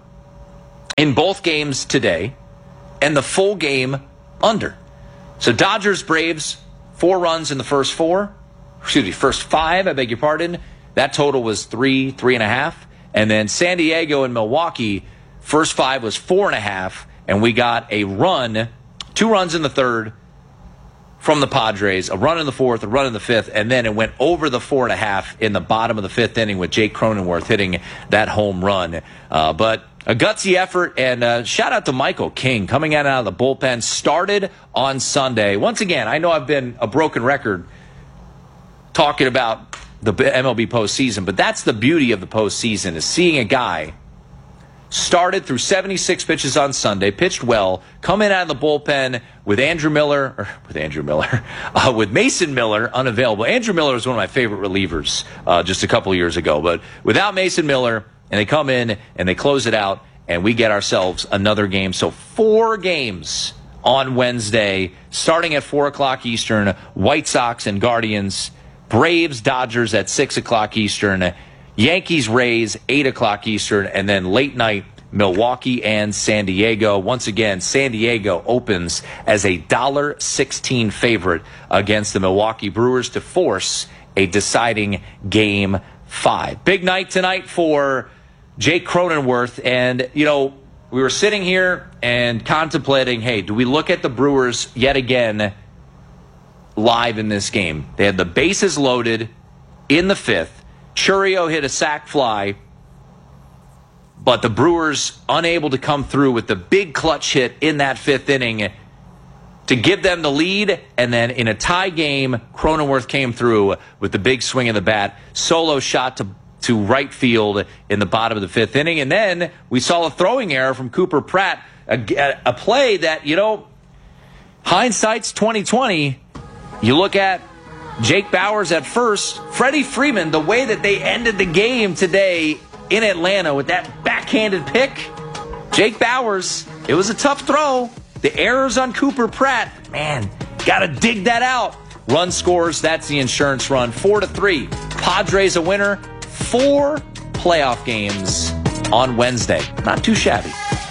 in both games today and the full game under. So Dodgers, Braves, four runs in the first four. Excuse me, first five, I beg your pardon. That total was three, three and a half. And then San Diego and Milwaukee, first five was four and a half. And we got a run, two runs in the third, from the Padres, a run in the fourth, a run in the fifth, and then it went over the four and a half in the bottom of the fifth inning with Jake Cronenworth hitting that home run. Uh, but a gutsy effort, and uh, shout out to Michael King coming out of the bullpen. Started on Sunday. Once again, I know I've been a broken record talking about the M L B postseason, but that's the beauty of the postseason, is seeing a guy started through seventy-six pitches on Sunday, pitched well, come in out of the bullpen with Andrew Miller, or with Andrew Miller, uh, with Mason Miller unavailable. Andrew Miller was one of my favorite relievers uh, just a couple of years ago, but without Mason Miller, and they come in and they close it out, and we get ourselves another game. So four games on Wednesday, starting at four o'clock Eastern, White Sox and Guardians, Braves, Dodgers at six o'clock Eastern, Yankees, Rays, eight o'clock Eastern, and then late night, Milwaukee and San Diego. Once again, San Diego opens as a one dollar sixteen favorite against the Milwaukee Brewers to force a deciding game five. Big night tonight for Jake Cronenworth. And, you know, we were sitting here and contemplating, hey, do we look at the Brewers yet again live in this game? They had the bases loaded in the fifth. Churio hit a sac fly, but the Brewers unable to come through with the big clutch hit in that fifth inning to give them the lead. And then in a tie game, Cronenworth came through with the big swing of the bat, solo shot to, to right field in the bottom of the fifth inning. And then we saw a throwing error from Cooper Pratt, a, a play that, you know, hindsight's twenty twenty. You look at Jake Bauers at first, Freddie Freeman, the way that they ended the game today in Atlanta with that backhanded pick. Jake Bauers, it was a tough throw. The errors on Cooper Pratt, man, got to dig that out. Run scores, that's the insurance run. Four to three. Padres a winner. Four playoff games on Wednesday. Not too shabby.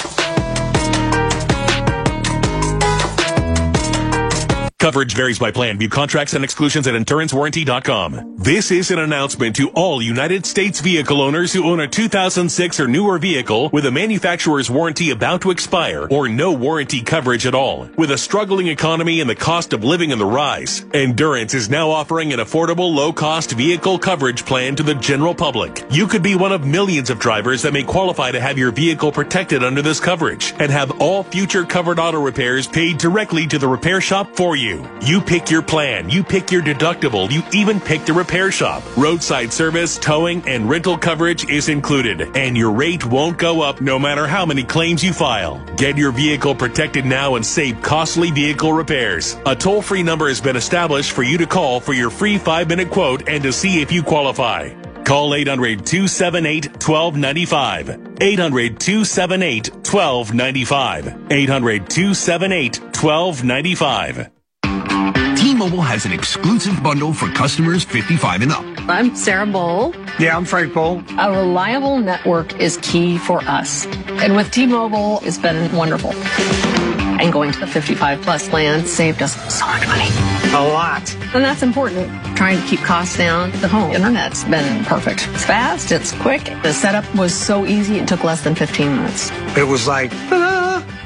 Coverage varies by plan. View contracts and exclusions at endurance warranty dot com. This is an announcement to all United States vehicle owners who own a two thousand six or newer vehicle with a manufacturer's warranty about to expire or no warranty coverage at all. With a struggling economy and the cost of living on the rise, Endurance is now offering an affordable, low-cost vehicle coverage plan to the general public. You could be one of millions of drivers that may qualify to have your vehicle protected under this coverage and have all future covered auto repairs paid directly to the repair shop for you. You pick your plan, you pick your deductible, you even pick the repair shop. Roadside service, towing, and rental coverage is included, and your rate won't go up no matter how many claims you file. Get your vehicle protected now and save costly vehicle repairs. A toll-free number has been established for you to call for your free five-minute quote and to see if you qualify. Call eight hundred, two seven eight, one two nine five. eight hundred, two seven eight, one two nine five. eight hundred, two seven eight, one two nine five. T-Mobile has an exclusive bundle for customers fifty-five and up. I'm Sarah Bowl. Yeah, I'm Frank Bowl. A reliable network is key for us. And with T-Mobile, it's been wonderful. And going to the fifty-five plus plan saved us so much money. A lot. And that's important. Trying to keep costs down. The home internet's been perfect. It's fast, it's quick. The setup was so easy, it took less than fifteen minutes. It was like, ta-da!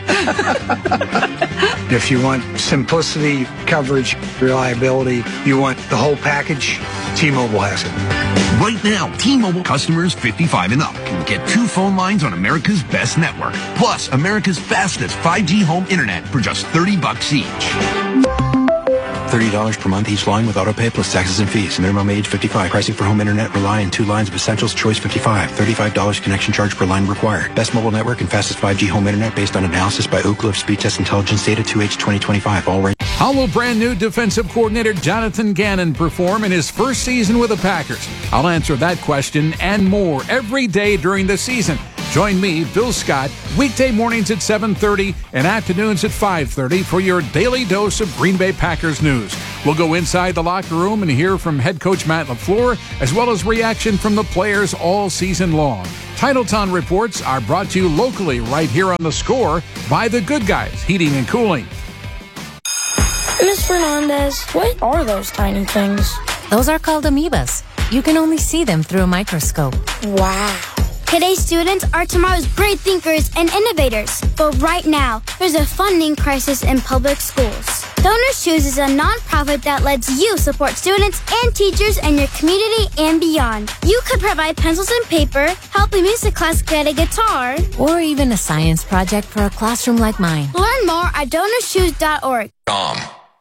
If you want simplicity, coverage, reliability, you want the whole package, T-Mobile has it. Right now, T-Mobile customers fifty-five and up can get two phone lines on America's best network, plus America's fastest five G home internet for just thirty bucks each. thirty dollars per month each line with autopay plus taxes and fees. Minimum age fifty-five. Pricing for home internet, Rely and two lines of Essentials, Choice fifty-five. thirty-five dollars connection charge per line required. Best mobile network and fastest five G home internet based on analysis by Oak Cliff Speed Test Intelligence Data two H twenty twenty-five. All range. How will brand new defensive coordinator Jonathan Gannon perform in his first season with the Packers? I'll answer that question and more every day during the season. Join me, Bill Scott, weekday mornings at seven thirty and afternoons at five thirty for your daily dose of Green Bay Packers news. We'll go inside the locker room and hear from head coach Matt LaFleur, as well as reaction from the players all season long. Titletown reports are brought to you locally right here on The Score by The Good Guys Heating and Cooling. Miss Fernandez, what are those tiny things? Those are called amoebas. You can only see them through a microscope. Wow. Today's students are tomorrow's great thinkers and innovators. But right now, there's a funding crisis in public schools. Donors Choose is a nonprofit that lets you support students and teachers in your community and beyond. You could provide pencils and paper, help a music class get a guitar, or even a science project for a classroom like mine. Learn more at donors choose dot org. Um.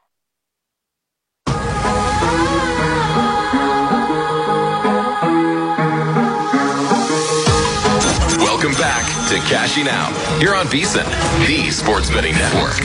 Welcome back to Cashing Out here on VSiN, the Sports Betting Network.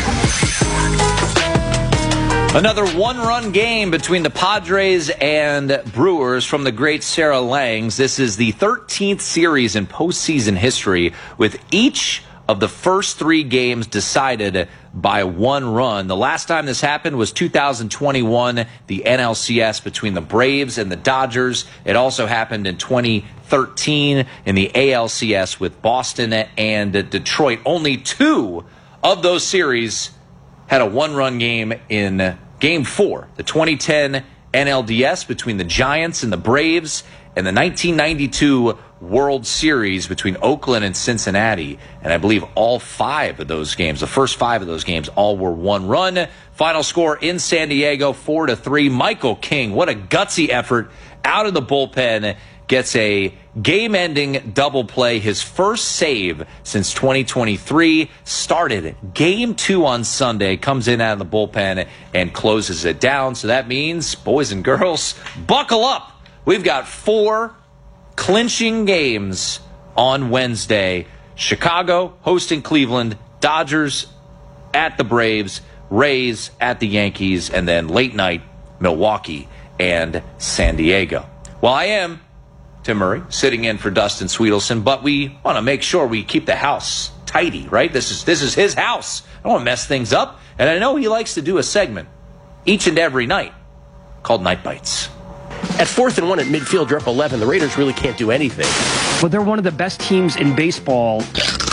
Another one-run game between the Padres and Brewers from the great Sarah Langs. This is the thirteenth series in postseason history, with each of the first three games decided by one run. The last time this happened was two thousand twenty-one, the N L C S between the Braves and the Dodgers. It also happened in twenty thirteen in the A L C S with Boston and Detroit. Only two of those series had a one-run game in Game four, the twenty ten N L D S between the Giants and the Braves, and the nineteen ninety-two World Series between Oakland and Cincinnati. And I believe all five of those games, the first five of those games, all were one run. Final score in San Diego, four to three. Michael King, what a gutsy effort out of the bullpen, gets a game-ending double play, his first save since twenty twenty-three. Started game two on Sunday, comes in out of the bullpen and closes it down. So that means, boys and girls, buckle up. We've got four clinching games on Wednesday. Chicago hosting Cleveland, Dodgers at the Braves, Rays at the Yankees, and then late night, Milwaukee and San Diego. Well, I am Tim Murray, sitting in for Dustin Sweetelson, but we want to make sure we keep the house tidy, right? This is this is his house. I don't want to mess things up. And I know he likes to do a segment each and every night called Night Bites. At fourth and one at midfield, you're up eleven. The Raiders really can't do anything. But they're one of the best teams in baseball.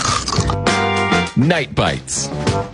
Night Bites.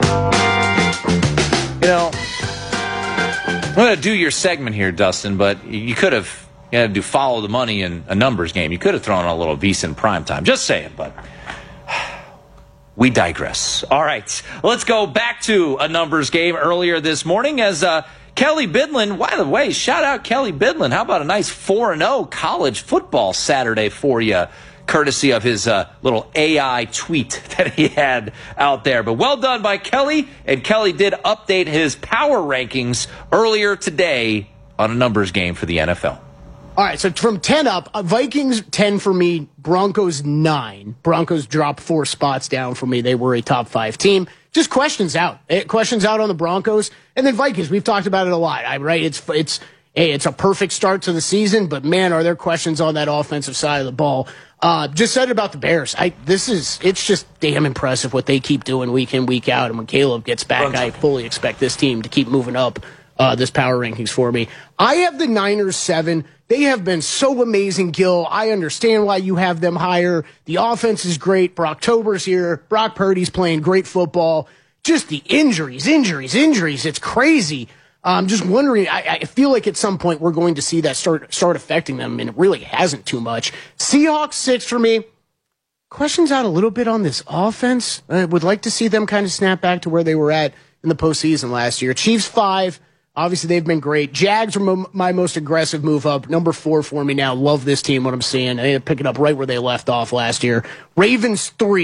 You know, I'm going to do your segment here, Dustin, but you could have you had to do follow the money in a numbers game. You could have thrown on a little VSiN primetime. Just saying, but we digress. All right, let's go back to a numbers game earlier this morning as uh, Kelly Bidlin, by the way, shout out Kelly Bidlin. How about a nice four and oh college football Saturday for you, courtesy of his uh, little A I tweet that he had out there. But well done by Kelly, and Kelly did update his power rankings earlier today on a numbers game for the N F L. All right, so from ten up, uh, Vikings ten for me, Broncos nine. Broncos dropped four spots down for me. They were a top five team. Just questions out. It, questions out on the Broncos. And then Vikings, we've talked about it a lot, I, right? It's it's hey, it's a perfect start to the season, but man, are there questions on that offensive side of the ball. Uh, just said it about the Bears. I this is it's just damn impressive what they keep doing week in, week out. And when Caleb gets back, I fully expect this team to keep moving up uh, this power rankings for me. I have the Niners seven. They have been so amazing, Gil. I understand why you have them higher. The offense is great. Brocktober's here. Brock Purdy's playing great football. Just the injuries, injuries, injuries. It's crazy. I'm just wondering, I, I feel like at some point we're going to see that start start affecting them, and it really hasn't too much. Seahawks six for me. Questions out a little bit on this offense. I would like to see them kind of snap back to where they were at in the postseason last year. Chiefs five. Obviously, they've been great. Jags are mo- my most aggressive move up. Number four for me now. Love this team, what I'm seeing. I pick it up right where they left off last year. Ravens three.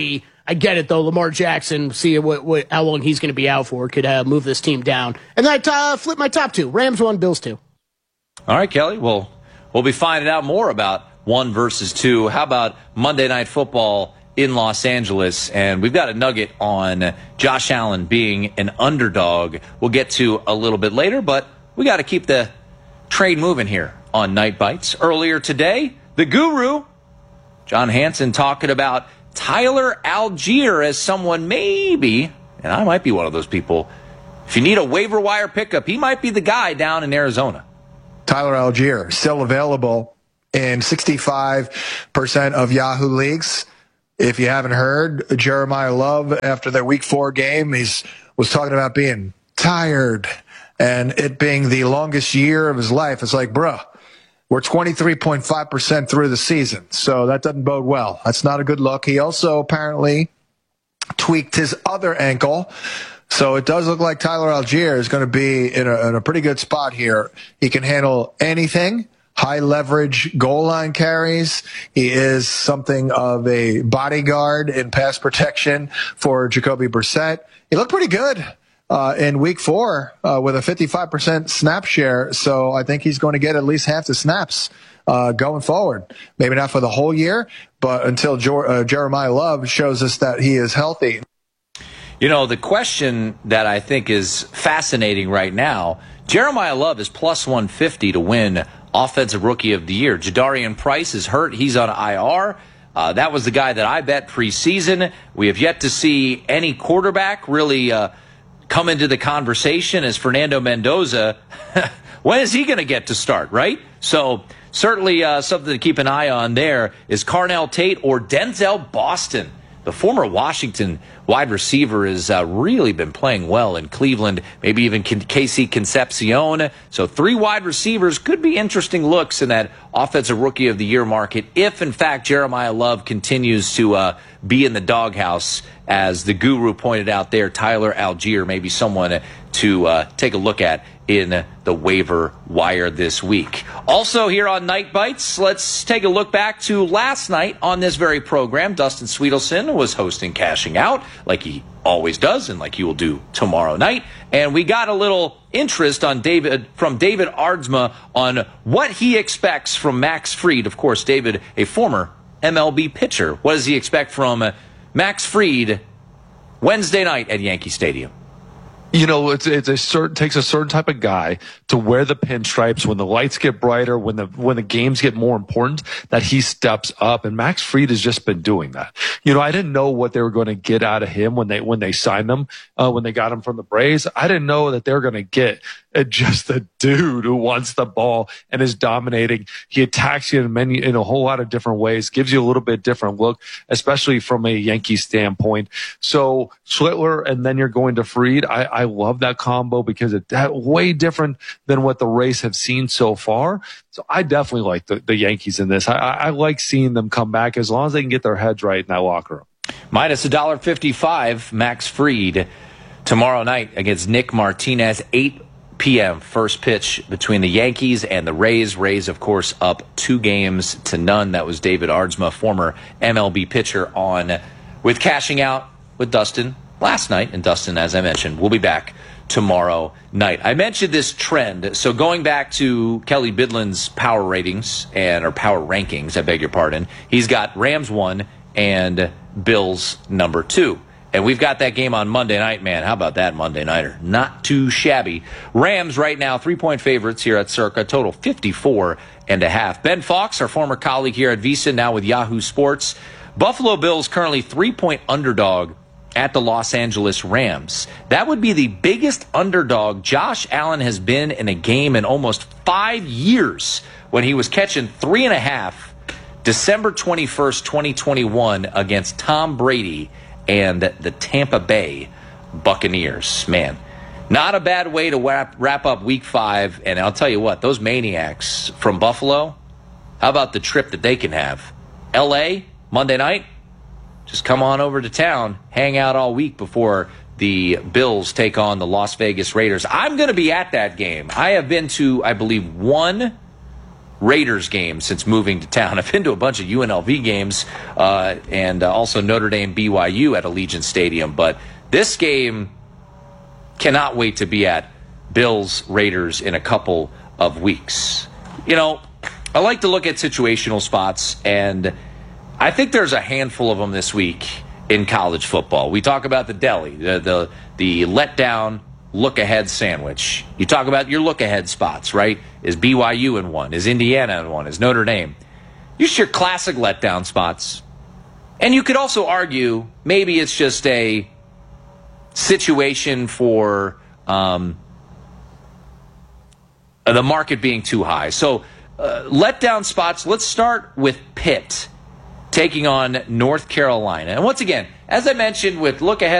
I get it, though. Lamar Jackson, see what, what, how long he's going to be out for, could uh, move this team down. And then I uh, flip my top two. Rams one, Bills two. All right, Kelly. Well, we'll be finding out more about one versus two. How about Monday Night Football in Los Angeles? And we've got a nugget on Josh Allen being an underdog we'll get to a little bit later, but we got to keep the train moving here on Night Bites. Earlier today, the guru, John Hansen, talking about Tyler Algier as someone maybe, and I might be one of those people, if you need a waiver wire pickup, he might be the guy down in Arizona. Tyler Algier, still available in sixty-five percent of Yahoo leagues. If you haven't heard, Jeremiah Love, after their week four game, he's was talking about being tired and it being the longest year of his life. It's like, bruh, we're twenty-three point five percent through the season, so that doesn't bode well. That's not a good look. He also apparently tweaked his other ankle, so it does look like Tyler Algier is going to be in a, in a pretty good spot here. He can handle anything, high leverage goal line carries. He is something of a bodyguard in pass protection for Jacoby Brissett. He looked pretty good Uh, in week four, uh, with a fifty-five percent snap share. So I think he's going to get at least half the snaps, uh, going forward. Maybe not for the whole year, but until jo- uh, Jeremiah Love shows us that he is healthy. You know, the question that I think is fascinating right now, Jeremiah Love is plus one fifty to win Offensive Rookie of the Year. Jadarian Price is hurt. He's on I R. Uh, that was the guy that I bet preseason. We have yet to see any quarterback really, uh, come into the conversation as Fernando Mendoza. When is he going to get to start, right? So certainly uh, something to keep an eye on there is Carnell Tate or Denzel Boston. The former Washington wide receiver has uh, really been playing well in Cleveland, maybe even K C Concepcion. So three wide receivers could be interesting looks in that Offensive Rookie of the Year market if, in fact, Jeremiah Love continues to uh, be in the doghouse. As the guru pointed out there, Tyler Algier may be someone to uh, take a look at in the waiver wire this week. Also here on Night Bites, let's take a look back to last night on this very program. Dustin Sweetelson was hosting Cashing Out, like he always does and like he will do tomorrow night. And we got a little interest on David from David Aardsma on what he expects from Max Fried. Of course, David, a former M L B pitcher. What does he expect from uh, Max Fried Wednesday night at Yankee Stadium? You know, it's it's a certain takes a certain type of guy to wear the pinstripes when the lights get brighter, when the when the games get more important, that he steps up. And Max Fried has just been doing that. You know, I didn't know what they were going to get out of him when they when they signed him, uh, when they got him from the Braves. I didn't know that they were going to get uh, just a dude who wants the ball and is dominating. He attacks you in many in a whole lot of different ways, gives you a little bit different look, especially from a Yankee standpoint. So Schlittler, and then you're going to Fried. I I love that combo because it's way different than what the Rays have seen so far. So I definitely like the, the Yankees in this. I, I like seeing them come back as long as they can get their heads right in that locker room. Minus one dollar fifty-five, Max Fried tomorrow night against Nick Martinez, eight p.m. first pitch between the Yankees and the Rays. Rays, of course, up two games to none. That was David Aardsma, former M L B pitcher, on with Cashing Out with Dustin last night. And Dustin, as I mentioned, will be back tomorrow night. I mentioned this trend. So going back to Kelly Bidlin's power ratings and or power rankings, I beg your pardon, he's got Rams one and Bills number two. And we've got that game on Monday night, man. How about that Monday nighter? Not too shabby. Rams right now, three-point favorites here at Circa, total fifty-four and a half. Ben Fox, our former colleague here at VEASAN, now with Yahoo Sports. Buffalo Bills currently three-point underdog at the Los Angeles Rams. That would be the biggest underdog Josh Allen has been in a game in almost five years when he was catching three and a half December twenty-first, twenty twenty-one against Tom Brady and the Tampa Bay Buccaneers. Man, not a bad way to wrap, wrap up week five. And I'll tell you what, those maniacs from Buffalo, how about the trip that they can have? L A, Monday night? Just come on over to town, hang out all week before the Bills take on the Las Vegas Raiders. I'm going to be at that game. I have been to, I believe, one Raiders games since moving to town. I've been to a bunch of U N L V games uh, and uh, also Notre Dame B Y U at Allegiant Stadium. But this game, cannot wait to be at Bills Raiders in a couple of weeks. You know, I like to look at situational spots, and I think there's a handful of them this week in college football. We talk about the deli, the the, the letdown look-ahead sandwich. You talk about your look-ahead spots, right? Is B Y U in one? Is Indiana in one? Is Notre Dame? Just your classic letdown spots. And you could also argue maybe it's just a situation for um, the market being too high. So uh, letdown spots, let's start with Pitt taking on North Carolina. And once again, as I mentioned with look-ahead